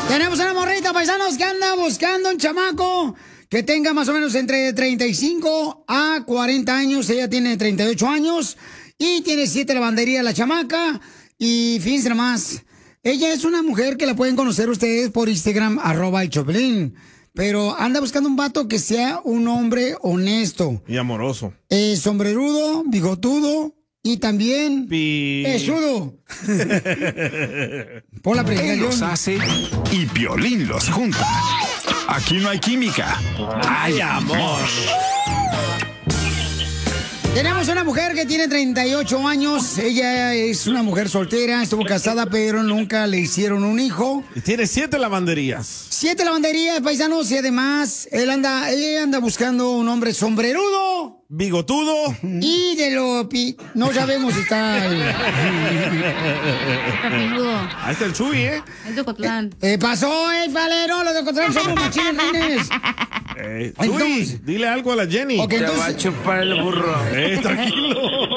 Tenemos una morrita, paisanos, que anda buscando un chamaco que tenga más o menos entre 35 a 40 años. Ella tiene 38 años y tiene 7 lavanderías la chamaca. Y fíjense nomás, ella es una mujer que la pueden conocer ustedes por Instagram, @elchoplin. Pero anda buscando un vato que sea un hombre honesto. Y amoroso. Sombrerudo, bigotudo y también pechudo. Por la Él los hace y Piolín los junta. Aquí no hay química, hay amor. Tenemos una mujer que tiene 38 años. Ella es una mujer soltera, estuvo casada, pero nunca le hicieron un hijo. Y tiene 7 lavanderías. 7 lavanderías, paisanos, y además ella anda buscando un hombre sombrerudo, bigotudo y no sabemos si está ahí está el Chuy, Es de Ocotlán. Pasó, Valero, los de Ocotlán somos machines rines. Chuy, dile algo a la Jenny. Okay, te va a chupar el burro. Tranquilo.